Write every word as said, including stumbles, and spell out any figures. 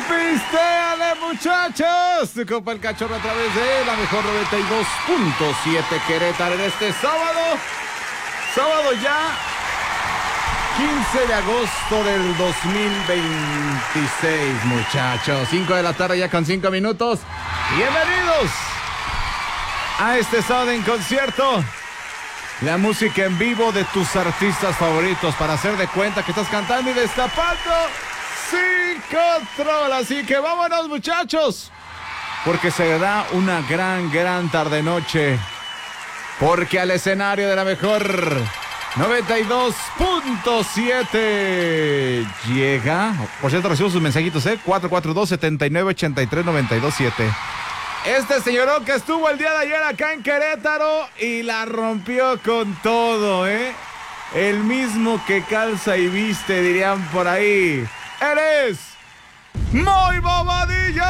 ¡Pistéale, muchachos! Tu copa El Cachorro a través de la mejor noventa y dos punto siete Querétaro en este sábado. Sábado ya, quince de agosto del dos mil veintiséis, muchachos. cinco de la tarde ya con cinco minutos. Bienvenidos a este sábado en concierto. La música en vivo de tus artistas favoritos para hacer de cuenta que estás cantando y destapando sin control. Así que vámonos, muchachos, porque se da una gran, gran tarde-noche. Porque al escenario de la mejor noventa y dos punto siete llega, por cierto, recibo sus mensajitos, ¿eh? cuatro cuatro dos, siete nueve ocho tres, nueve dos siete. Este señorón que estuvo el día de ayer acá en Querétaro y la rompió con todo, ¿eh? El mismo que calza y viste, dirían por ahí. ¡Eres Moy Bobadilla!